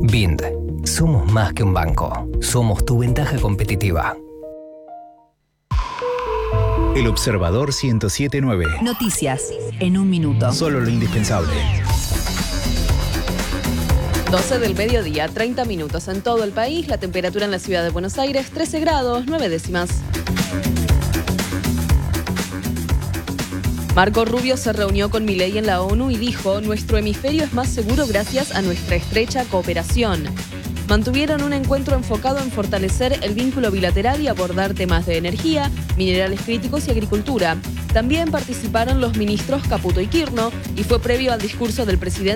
Bind. Somos más que un banco. Somos tu ventaja competitiva. El Observador 107.9. Noticias en un minuto. Solo lo indispensable. 12 del mediodía, 30 minutos en todo el país. La temperatura en la ciudad de Buenos Aires, 13 grados, 9 décimas. Marco Rubio se reunió con Milei en la ONU y dijo: nuestro hemisferio es más seguro gracias a nuestra estrecha cooperación. Mantuvieron un encuentro enfocado en fortalecer el vínculo bilateral y abordar temas de energía, minerales críticos y agricultura. También participaron los ministros Caputo y Quirno y fue previo al discurso del presidente